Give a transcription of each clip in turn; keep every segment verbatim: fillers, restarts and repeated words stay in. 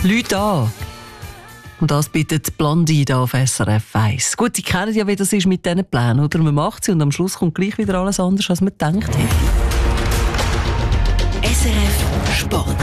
Leute an. Und das bietet Blondie hier auf S R F eins. Gut, Sie kennen ja, wie das ist mit diesen Plänen, oder? Man macht sie und am Schluss kommt gleich wieder alles anders, als man gedacht hätte. S R F Sport.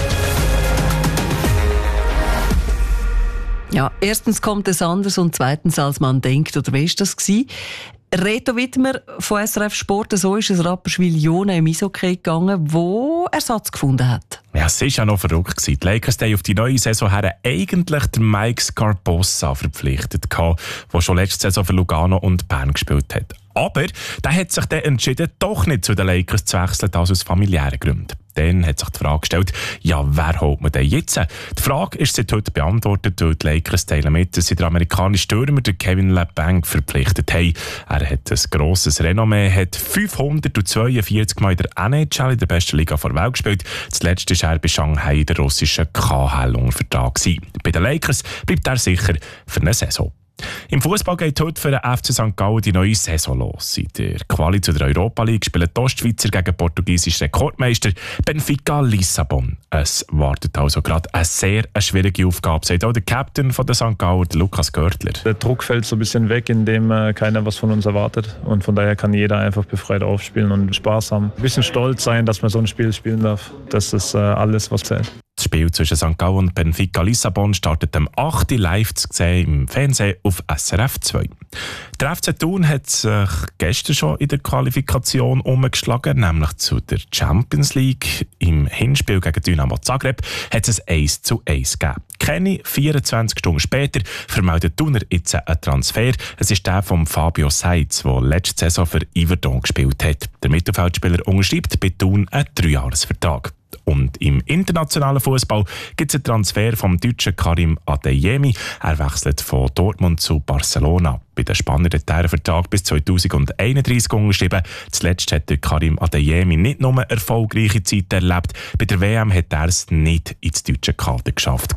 Ja, erstens kommt es anders und zweitens, als man denkt. Oder wie war das gewesen? Reto Wittmer von S R F Sport, so ist es Rapperswil-Jona im Eishockey gegangen, wo Ersatz gefunden hat. Ja, es war ja noch verrückt. Die Lakers haben auf die neue Saison her eigentlich den Mike Scarbossa verpflichtet, der schon letzte Saison für Lugano und Bern gespielt hat. Aber der hat sich dann entschieden, doch nicht zu den Lakers zu wechseln, das aus familiären Gründen. Dann hat sich die Frage gestellt, ja, wer holt man denn jetzt? Die Frage ist seit heute beantwortet, weil die Lakers teilen mit, dass sie den amerikanischen Stürmer Kevin LeBlanc verpflichtet haben. Er hat ein grosses Renommee, hat fünfhundertzweiundvierzig Mal in der N H L, in der besten Liga der Welt gespielt. Zuletzt war er bei Shanghai in der russischen K H L unter Vertrag. Bei den Lakers bleibt er sicher für eine Saison. Im Fußball geht heute für den F C Sankt Gallen die neue Saison los. In der Quali zu der Europa League spielen die Ostschweizer gegen portugiesischen Rekordmeister Benfica Lissabon. Es wartet also gerade eine sehr eine schwierige Aufgabe, sagt auch der Captain von der Sankt Gallen, Lukas Görtler. Der Druck fällt so ein bisschen weg, indem äh, keiner was von uns erwartet. Und von daher kann jeder einfach befreit aufspielen und Spaß haben. Ein bisschen stolz sein, dass man so ein Spiel spielen darf. Das ist äh, alles, was zählt. Das Spiel zwischen Sankt Gallen und Benfica Lissabon startet am achten live zu sehen im Fernsehen auf S R F zwei. Der F C Thun hat sich gestern schon in der Qualifikation umgeschlagen, nämlich zu der Champions League. Im Hinspiel gegen Dynamo Zagreb hat es ein eins zu eins gegeben. Keine vierundzwanzig Stunden später vermeldet Thuner jetzt einen Transfer. Es ist der von Fabio Seitz, der letzte Saison für Yverdon gespielt hat. Der Mittelfeldspieler unterschreibt bei Thun einen Dreijahresvertrag. Und im internationalen Fußball gibt es einen Transfer vom deutschen Karim Adeyemi. Er wechselt von Dortmund zu Barcelona. Bei den Spannern hat er einen Vertrag bis zweitausendeinunddreißig unterschrieben. Zuletzt hat der Karim Adeyemi nicht nur erfolgreiche Zeit erlebt. Bei der W M hat er es nicht ins deutsche Kader geschafft.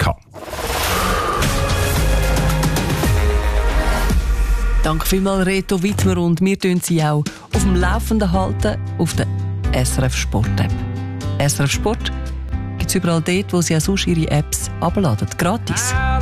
Danke vielmals, Reto Wittmer. Und wir halten Sie auch auf dem Laufenden halten auf der S R F Sport App. S R F Sport gibt es überall dort, wo Sie auch sonst Ihre Apps abladen. Gratis.